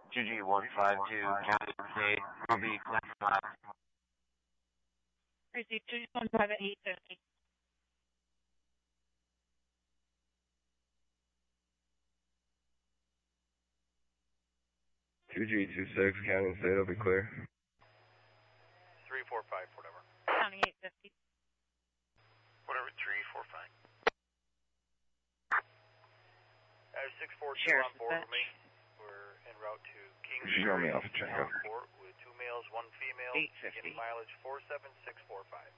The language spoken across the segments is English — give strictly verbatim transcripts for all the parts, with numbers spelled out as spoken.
two G one five two, County State, will be clear for lap. Receive two G one five at eight fifty. two G two six, County State, will be clear. three four five, whatever. County eight fifty. Whatever, three four five. As six four two Sheriff on board dispatch. with me. We're en route to King She got me off a check. Port with two males, one female. eight fifty. Getting mileage four seven six four five.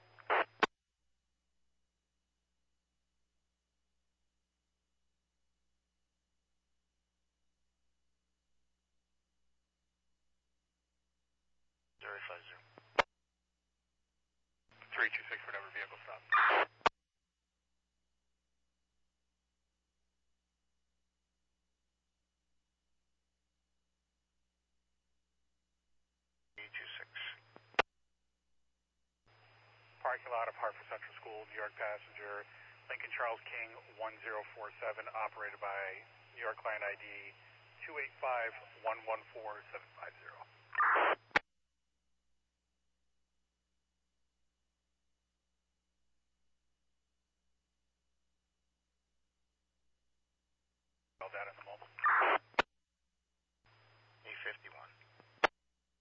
Zero five zero. Three two six, whatever vehicle stop. two six. Parking lot of Hartford Central School, New York passenger, Lincoln Charles King one zero four seven, operated by New York client I D two eight five one one four seven five zero.